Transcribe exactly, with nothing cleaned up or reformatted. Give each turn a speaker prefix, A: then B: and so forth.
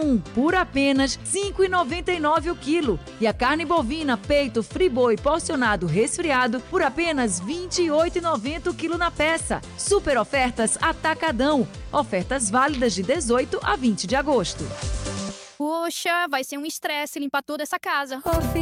A: um por apenas cinco reais e noventa e nove centavos o quilo. E a carne bovina peito friboi porcionado resfriado por apenas vinte e oito reais e noventa centavos o quilo na peça. Super ofertas Atacadão. Ofertas válidas de dezoito a vinte de agosto.
B: Poxa, vai ser um estresse limpar toda essa casa.